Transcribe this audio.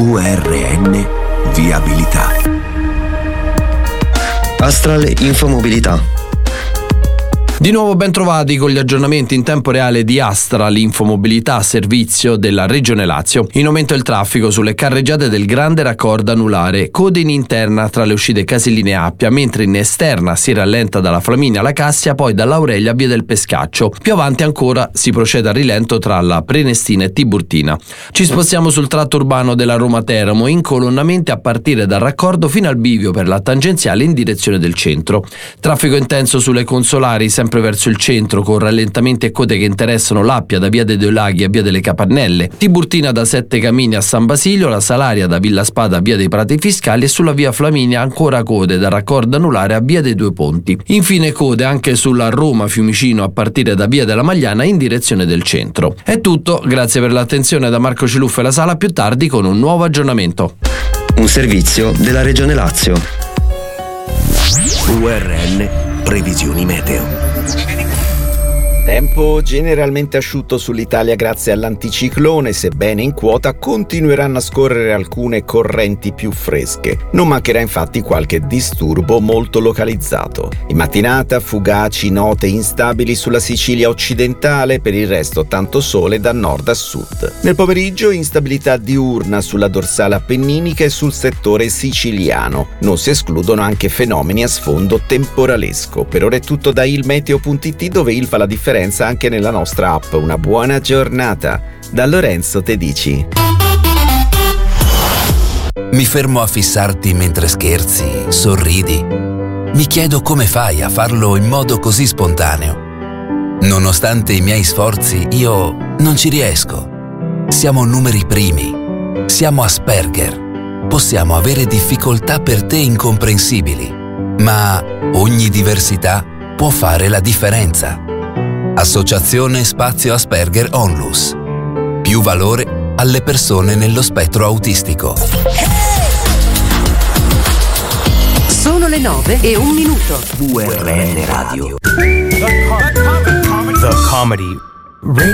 URN Viabilità. Astral Infomobilità. Di nuovo ben trovati con gli aggiornamenti in tempo reale di Astral Infomobilità, servizio della Regione Lazio. In aumento il traffico sulle carreggiate del Grande Raccordo Anulare, code in interna tra le uscite Casilline e Appia, mentre in esterna si rallenta dalla Flaminia alla Cassia, poi dall'Aurelia a Via del Pescaccio. Più avanti ancora si procede a rilento tra la Prenestina e Tiburtina. Ci spostiamo sul tratto urbano della Roma-Teramo, in colonnamenti a partire dal raccordo fino al bivio per la tangenziale in direzione del centro. Traffico intenso sulle Consolari, sempre verso il centro, con rallentamenti e code che interessano l'Appia da Via dei Due Laghi a Via delle Capannelle, Tiburtina da Sette Camini a San Basilio, la Salaria da Villa Spada a Via dei Prati Fiscali e sulla Via Flaminia ancora code dal raccordo anulare a Via dei Due Ponti. Infine code anche sulla Roma-Fiumicino a partire da Via della Magliana in direzione del centro. È tutto, grazie per l'attenzione da Marco Ciluffa e la Sala, più tardi con un nuovo aggiornamento. Un servizio della Regione Lazio. URN Previsioni meteo. Tempo generalmente asciutto sull'Italia grazie all'anticiclone, sebbene in quota continueranno a scorrere alcune correnti più fresche. Non mancherà infatti qualche disturbo molto localizzato. In mattinata fugaci note instabili sulla Sicilia occidentale, per il resto tanto sole da nord a sud. Nel pomeriggio instabilità diurna sulla dorsale appenninica e sul settore siciliano. Non si escludono anche fenomeni a sfondo temporalesco. Per ora è tutto da ilmeteo.it, dove il fa la differenza anche nella nostra app. Una buona giornata da Lorenzo Tedici. Mi fermo a fissarti mentre scherzi, sorridi. Mi chiedo come fai a farlo in modo così spontaneo. Nonostante i miei sforzi, io non ci riesco. Siamo numeri primi. Siamo Asperger. Possiamo avere difficoltà per te incomprensibili, ma ogni diversità può fare la differenza. Associazione Spazio Asperger Onlus. Più valore alle persone nello spettro autistico. Sono le 9:01. URN Radio. The Comedy Radio.